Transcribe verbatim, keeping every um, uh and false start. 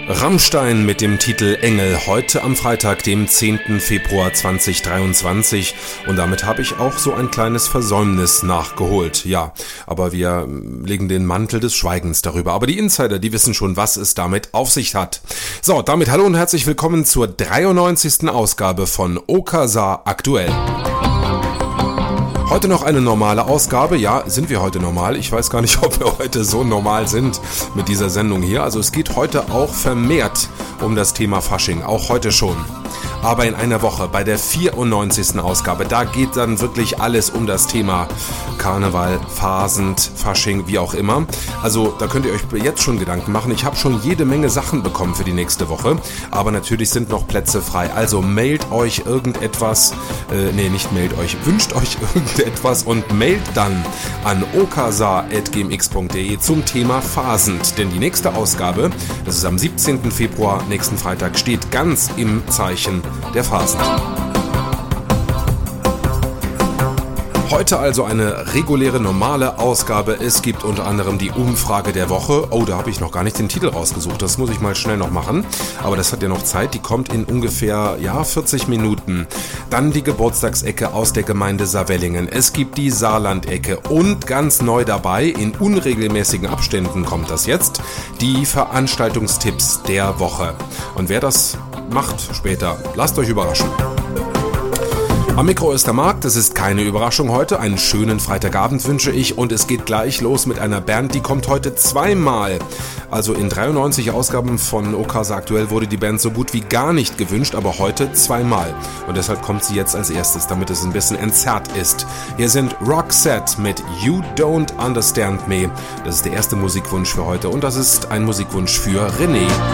Rammstein mit dem Titel Engel, heute am Freitag, dem zehnten Februar zweitausenddreiundzwanzig, und damit habe ich auch so ein kleines Versäumnis nachgeholt. Ja, aber wir legen den Mantel des Schweigens darüber. Aber die Insider, die wissen schon, was es damit auf sich hat. So, damit hallo und herzlich willkommen zur dreiundneunzigsten Ausgabe von Okasa aktuell. Heute noch eine normale Ausgabe. Ja, sind wir heute normal? Ich weiß gar nicht, ob wir heute so normal sind mit dieser Sendung hier. Also es geht heute auch vermehrt um das Thema Fasching, auch heute schon. Aber in einer Woche, bei der vierundneunzigsten Ausgabe, da geht dann wirklich alles um das Thema Karneval, Fasend, Fasching, wie auch immer. Also da könnt ihr euch jetzt schon Gedanken machen. Ich habe schon jede Menge Sachen bekommen für die nächste Woche, aber natürlich sind noch Plätze frei. Also mailt euch irgendetwas, äh, nee, nicht mailt euch, wünscht euch irgendetwas und mailt dann an okasa at gmx punkt de zum Thema Fasend. Denn die nächste Ausgabe, das ist am siebzehnten Februar, nächsten Freitag, steht ganz im Zeichen der Fasend. Heute also eine reguläre, normale Ausgabe. Es gibt unter anderem die Umfrage der Woche. Oh, da habe ich noch gar nicht den Titel rausgesucht. Das muss ich mal schnell noch machen. Aber das hat ja noch Zeit. Die kommt in ungefähr, ja, vierzig Minuten. Dann die Geburtstagsecke aus der Gemeinde Saarwellingen. Es gibt die Saarland-Ecke. Und ganz neu dabei, in unregelmäßigen Abständen kommt das jetzt, die Veranstaltungstipps der Woche. Und wer das macht später, lasst euch überraschen. Am Mikro ist der Marc, das ist keine Überraschung heute, einen schönen Freitagabend wünsche ich, und es geht gleich los mit einer Band, die kommt heute zweimal. Also in dreiundneunzig Ausgaben von Okasa aktuell wurde die Band so gut wie gar nicht gewünscht, aber heute zweimal. Und deshalb kommt sie jetzt als erstes, damit es ein bisschen entzerrt ist. Hier sind Roxette mit You Don't Understand Me. Das ist der erste Musikwunsch für heute und das ist ein Musikwunsch für René.